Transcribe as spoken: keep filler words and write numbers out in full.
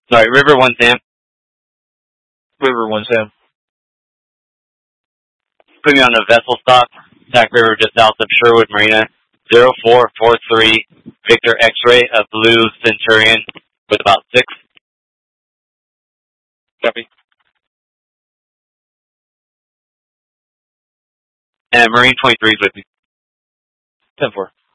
Sorry, River One Sam. River One Sam. Put me on a vessel stop. Sac River just south of Sherwood Marina. Zero four four three Victor X-ray, a blue Centurion with about six. Copy. And Marine twenty-three is with me. Ten four.